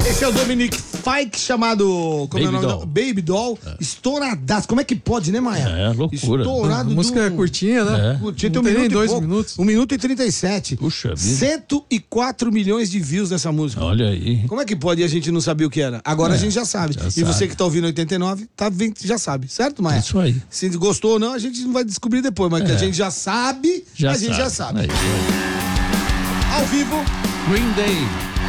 Esse é o Dominic Fike, chamado... Como Baby é o nome? Doll. Baby Doll. Estouradaço. Como é que pode, né, Maia? É, loucura. Estourado. A música é curtinha, né? Curtinha, Não tem tem nem 2 pouco. minutos. 1 minuto e 37. Puxa vida. 104 milhões de views nessa música. Olha aí. Como é que pode e a gente não sabia o que era? Agora a gente já sabe. já E sabe. você que tá ouvindo 89, já sabe. Certo, Maia? Isso aí. Se gostou ou não, a gente não vai descobrir depois. Mas que a gente já sabe, a gente já sabe. Aí. Ao vivo, Green Day.